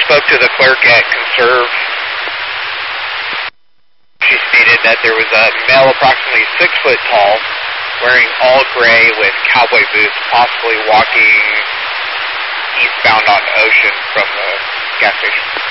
spoke to the clerk at Conserve. She stated that there was a male approximately 6 foot tall, wearing all gray with cowboy boots, possibly walking eastbound on Ocean from the gas station.